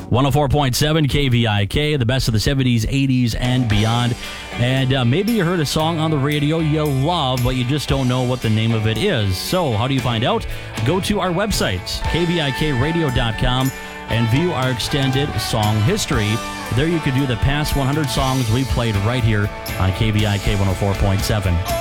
104.7 KVIK, the best of the 70s, 80s, and beyond. And maybe you heard a song on the radio you love, but you just don't know what the name of it is. So how do you find out? Go to our website, kvikradio.com, and view our extended song history. There you could do the past 100 songs we played right here on KVIK 104.7.